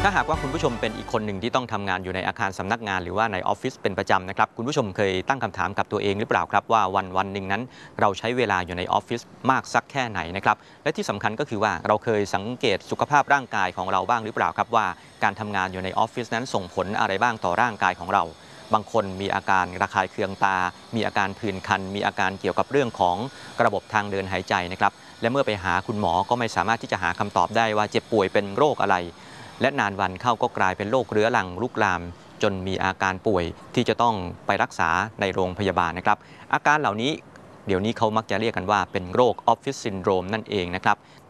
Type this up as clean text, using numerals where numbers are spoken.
ถ้าหากว่าคุณผู้ชมเป็นอีกคนหนึ่งที่ต้องทำงานอยู่ในอาคารสำนักงานหรือว่าในออฟฟิศเป็นประจำนะครับคุณผู้ชมเคยตั้งคำถามกับตัวเองหรือเปล่าครับว่าวันหนึ่งนั้นเราใช้เวลาอยู่ในออฟฟิศมากสักแค่ไหนนะครับและที่สำคัญก็คือว่าเราเคยสังเกตสุขภาพร่างกายของเราบ้างหรือเปล่าครับว่าการทำงานอยู่ในออฟฟิศนั้นส่งผลอะไรบ้างต่อร่างกายของเราบางคนมีอาการระคายเคืองตามีอาการผื่นคันมีอาการเกี่ยวกับเรื่องของระบบทางเดินหายใจนะครับและเมื่อไปหาคุณหมอก็ไม่สามารถที่จะหาคำตอบได้ว่าเจ็บป่วยเป็นโรคอะไรและนานวันเข้าก็กลายเป็นโรคเรื้อรังลุกลามจนมีอาการป่วยที่จะต้องไปรักษาในโรงพยาบาลนะครับอาการเหล่านี้เดี๋ยวนี้เขามักจะเรียกกันว่าเป็นโรคออฟฟิศซินโดรมนั่นเองนะครับ